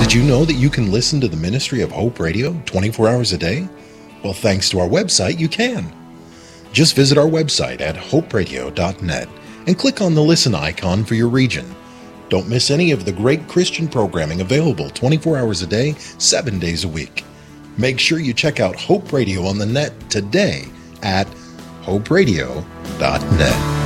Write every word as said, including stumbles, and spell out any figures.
Did you know that you can listen to the Ministry of Hope Radio twenty-four hours a day? Well, thanks to our website, you can. Just visit our website at hope radio dot net and click on the listen icon for your region. Don't miss any of the great Christian programming available twenty-four hours a day, seven days a week. Make sure you check out Hope Radio on the net today at hope radio dot net.